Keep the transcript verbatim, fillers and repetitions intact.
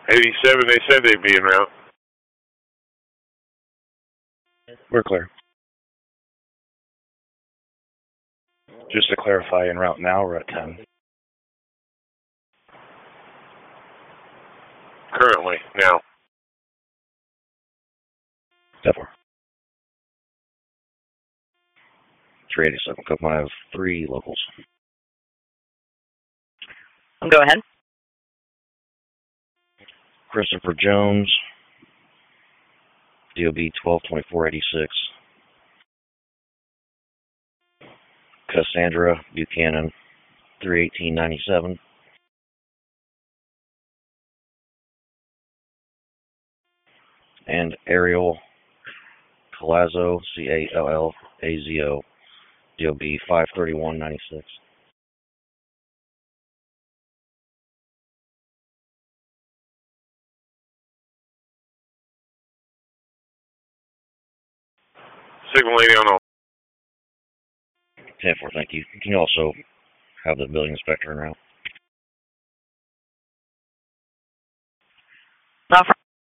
eighty-seven, they said they'd be en route. We're clear. Just to clarify, en route now, we're at ten. Currently, now. ten four. three eighty-seven, Cook Miles, three locals. Go ahead. Christopher Jones, D O B twelve twenty-four eighty-six. Cassandra Buchanan, three eighteen ninety-seven. And Ariel Calazzo, C A L L A Z O, D O B five thirty-one ninety-six. Signal lady on all. ten four, thank you. Can you also have the building inspector en route? Offer.